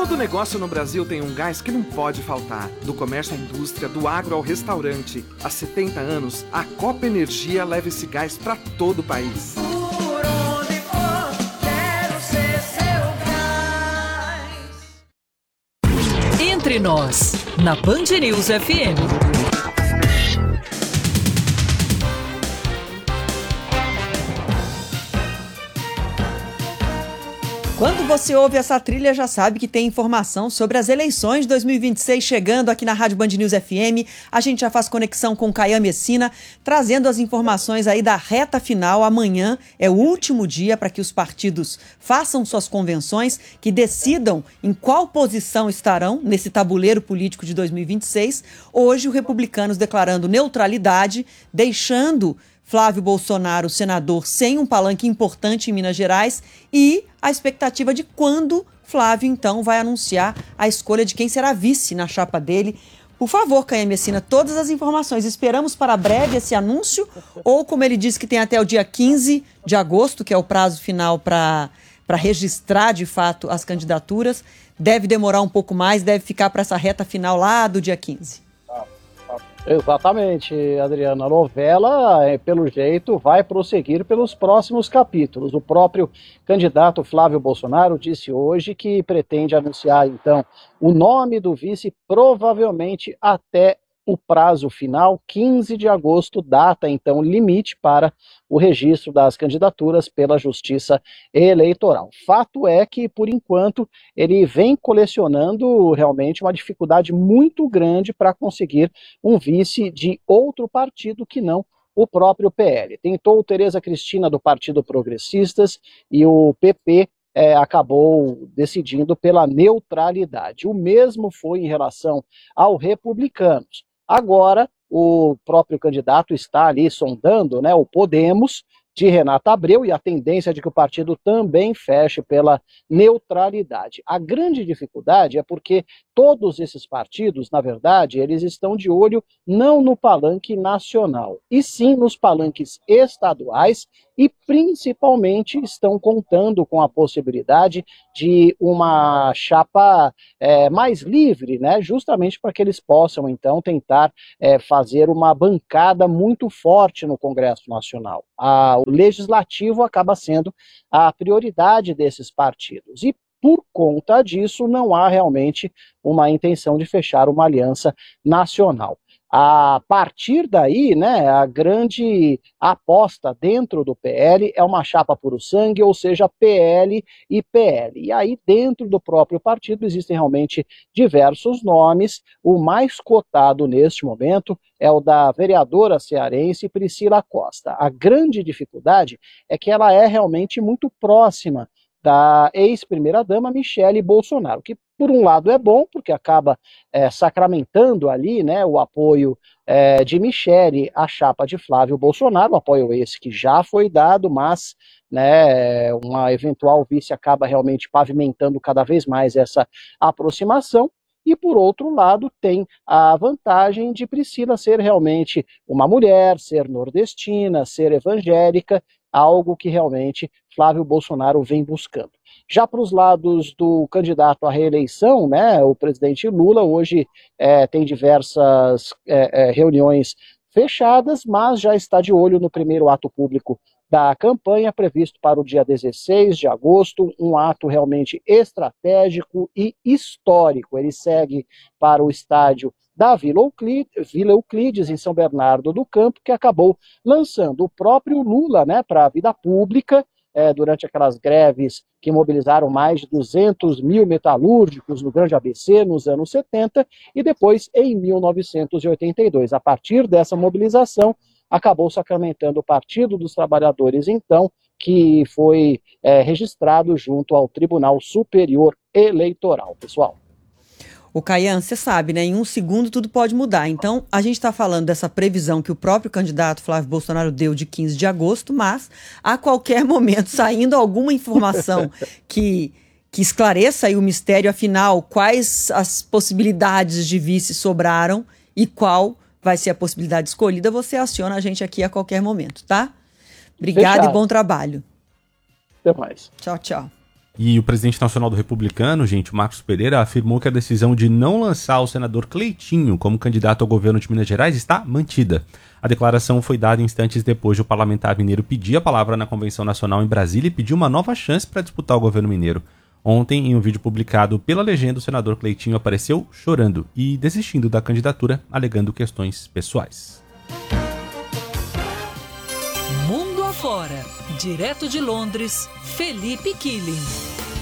Todo negócio no Brasil tem um gás que não pode faltar. Do comércio à indústria, do agro ao restaurante. Há 70 anos, a Copa Energia leva esse gás para todo o país. Por onde for, quero ser seu gás. Entre nós, na Band News FM. Quando você ouve essa trilha, já sabe que tem informação sobre as eleições de 2026 chegando aqui na Rádio Band News FM. A gente já faz conexão com Caian Messina, trazendo as informações aí da reta final. Amanhã é o último dia para que os partidos façam suas convenções, que decidam em qual posição estarão nesse tabuleiro político de 2026. Hoje, o Republicanos declarando neutralidade, deixando Flávio Bolsonaro, senador, sem um palanque importante em Minas Gerais, e a expectativa de quando Flávio, então, vai anunciar a escolha de quem será vice na chapa dele. Por favor, Caian Messina, todas as informações. Esperamos para breve esse anúncio, ou, como ele disse, que tem até o dia 15 de agosto, que é o prazo final para registrar, de fato, as candidaturas. Deve demorar um pouco mais, deve ficar para essa reta final lá do dia 15. Exatamente, Adriana. A novela, pelo jeito, vai prosseguir pelos próximos capítulos. O próprio candidato Flávio Bolsonaro disse hoje que pretende anunciar, então, o nome do vice provavelmente até o prazo final, 15 de agosto, data, então, limite para o registro das candidaturas pela Justiça Eleitoral. Fato é que, por enquanto, ele vem colecionando realmente uma dificuldade muito grande para conseguir um vice de outro partido que não o próprio PL. Tentou Tereza Cristina do Partido Progressistas e o PP acabou decidindo pela neutralidade. O mesmo foi em relação ao Republicanos. Agora, o próprio candidato está ali sondando, né, o Podemos, de Renata Abreu, e a tendência é de que o partido também feche pela neutralidade. A grande dificuldade é porque todos esses partidos, na verdade, eles estão de olho não no palanque nacional, e sim nos palanques estaduais, e principalmente estão contando com a possibilidade de uma chapa mais livre, né, justamente para que eles possam, então, tentar fazer uma bancada muito forte no Congresso Nacional. O legislativo acaba sendo a prioridade desses partidos, e por conta disso não há realmente uma intenção de fechar uma aliança nacional. A partir daí, né, a grande aposta dentro do PL é uma chapa puro sangue, ou seja, PL e PL. E aí, dentro do próprio partido, existem realmente diversos nomes. O mais cotado neste momento é o da vereadora cearense Priscila Costa. A grande dificuldade é que ela é realmente muito próxima da ex-primeira-dama Michele Bolsonaro, que por um lado é bom, porque acaba sacramentando ali, né, o apoio de Michele à chapa de Flávio Bolsonaro, apoio esse que já foi dado, mas, né, uma eventual vice acaba realmente pavimentando cada vez mais essa aproximação. E, por outro lado, tem a vantagem de Priscila ser realmente uma mulher, ser nordestina, ser evangélica, algo que realmente Flávio Bolsonaro vem buscando. Já para os lados do candidato à reeleição, né, o presidente Lula hoje tem diversas reuniões fechadas, mas já está de olho no primeiro ato público da campanha, previsto para o dia 16 de agosto, um ato realmente estratégico e histórico. Ele segue para o estádio da Vila Euclides, em São Bernardo do Campo, que acabou lançando o próprio Lula, né, para a vida pública, durante aquelas greves que mobilizaram mais de 200 mil metalúrgicos no Grande ABC nos anos 70, e depois em 1982. A partir dessa mobilização, acabou sacramentando o Partido dos Trabalhadores, então, que foi registrado junto ao Tribunal Superior Eleitoral, pessoal. O Caian, você sabe, né? Em um segundo tudo pode mudar. Então, a gente está falando dessa previsão que o próprio candidato Flávio Bolsonaro deu de 15 de agosto, mas a qualquer momento, saindo alguma informação que esclareça aí o mistério, afinal, quais as possibilidades de vice sobraram e qual vai ser a possibilidade escolhida, você aciona a gente aqui a qualquer momento, tá? Obrigada e bom trabalho. Até mais. Tchau, tchau. E o presidente nacional do Republicano, gente, o Marcos Pereira, afirmou que a decisão de não lançar o senador Cleitinho como candidato ao governo de Minas Gerais está mantida. A declaração foi dada instantes depois de o parlamentar mineiro pedir a palavra na Convenção Nacional em Brasília e pedir uma nova chance para disputar o governo mineiro. Ontem, em um vídeo publicado pela Legenda, o senador Cleitinho apareceu chorando e desistindo da candidatura, alegando questões pessoais. Mundo afora, direto de Londres, Felipe Killing.